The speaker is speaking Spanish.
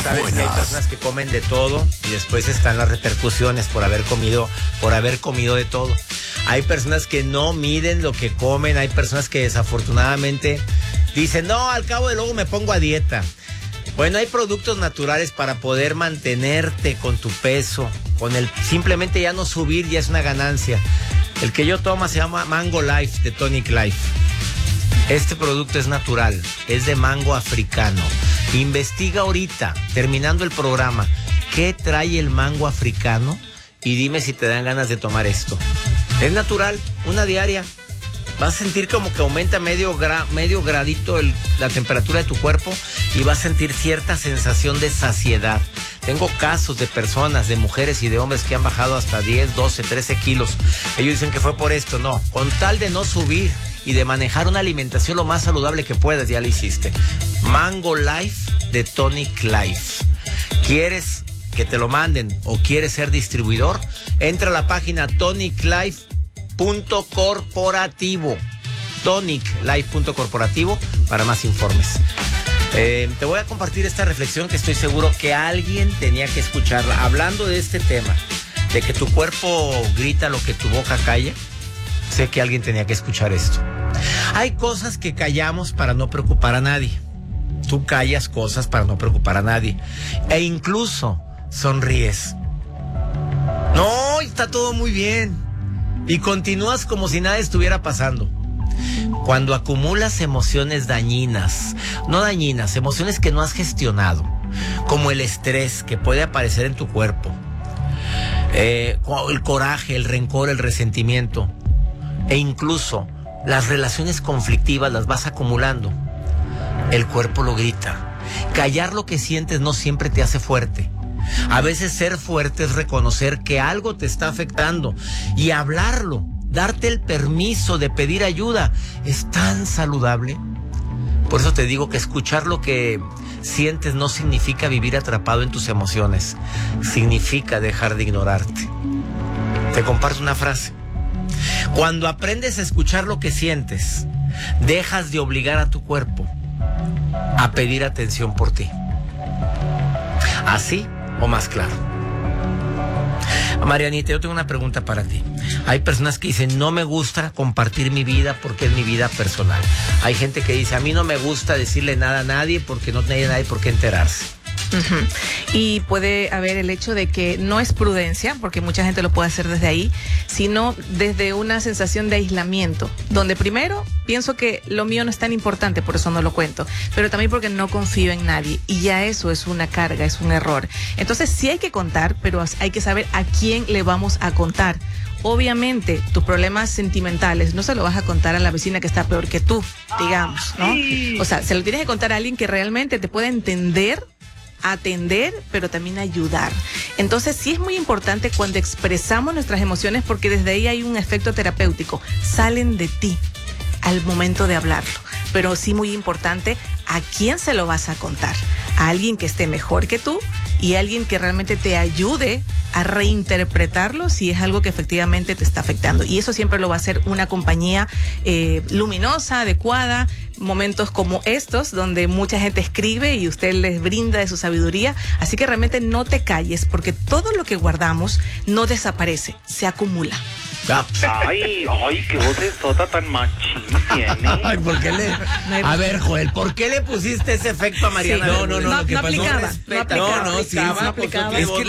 Sabes que hay personas que comen de todo y después están las repercusiones por haber comido de todo. Hay personas que no miden lo que comen, hay personas que desafortunadamente dicen, no, al cabo de luego me pongo a dieta. Bueno, hay productos naturales para poder mantenerte con tu peso, simplemente ya no subir ya es una ganancia. El que yo tomo se llama Mango Life de Tonic Life. Este producto es natural, es de mango africano. Investiga ahorita, terminando el programa, qué trae el mango africano y dime si te dan ganas de tomar esto. Es natural, una diaria. Vas a sentir como que aumenta medio gradito la temperatura de tu cuerpo y vas a sentir cierta sensación de saciedad. Tengo casos de personas, de mujeres y de hombres que han bajado hasta 10, 12, 13 kilos. Ellos dicen que fue por esto. No, con tal de no subir y de manejar una alimentación lo más saludable que puedas, ya lo hiciste. Mango Life de Tonic Life. ¿Quieres que te lo manden o quieres ser distribuidor? Entra a la página toniclife.corporativo. toniclife.corporativo para más informes. Te voy a compartir esta reflexión que estoy seguro que alguien tenía que escucharla. Hablando de este tema, de que tu cuerpo grita lo que tu boca calla, sé que alguien tenía que escuchar esto. Hay cosas que callamos para no preocupar a nadie. Tú callas cosas para no preocupar a nadie. E incluso sonríes. No, está todo muy bien. Y continúas como si nada estuviera pasando. Cuando acumulas emociones emociones que no has gestionado, como el estrés que puede aparecer en tu cuerpo, el coraje, el rencor, el resentimiento, e incluso las relaciones conflictivas las vas acumulando, el cuerpo lo grita. Callar lo que sientes no siempre te hace fuerte. A veces ser fuerte es reconocer que algo te está afectando y hablarlo. Darte el permiso de pedir ayuda es tan saludable. Por eso te digo que escuchar lo que sientes no significa vivir atrapado en tus emociones. Significa dejar de ignorarte. Te comparto una frase. Cuando aprendes a escuchar lo que sientes, dejas de obligar a tu cuerpo a pedir atención por ti. ¿Así o más claro? Marianita, yo tengo una pregunta para ti. Hay personas que dicen, no me gusta compartir mi vida porque es mi vida personal. Hay gente que dice, a mí no me gusta decirle nada a nadie porque no tiene nadie por qué enterarse. Uh-huh. Y puede haber el hecho de que no es prudencia, porque mucha gente lo puede hacer desde ahí, sino desde una sensación de aislamiento, donde primero pienso que lo mío no es tan importante, por eso no lo cuento, pero también porque no confío en nadie, y ya eso es una carga, es un error. Entonces sí hay que contar, pero hay que saber a quién le vamos a contar. Obviamente, tus problemas sentimentales no se lo vas a contar a la vecina que está peor que tú, digamos, ¿no? O sea, se lo tienes que contar a alguien que realmente te pueda entender, atender, pero también ayudar. Entonces sí es muy importante cuando expresamos nuestras emociones, porque desde ahí hay un efecto terapéutico, salen de ti al momento de hablarlo, pero sí muy importante a quién se lo vas a contar, a alguien que esté mejor que tú y alguien que realmente te ayude a reinterpretarlo si es algo que efectivamente te está afectando, y eso siempre lo va a hacer una compañía luminosa, adecuada. Momentos como estos donde mucha gente escribe y usted les brinda de su sabiduría, así que realmente no te calles, porque todo lo que guardamos no desaparece, se acumula. Ay, qué vocesota tan machín tiene. Ay, ¿por qué le? A ver, Joel, ¿por qué le pusiste ese efecto a Mariana? Sí, no aplicaba. Es que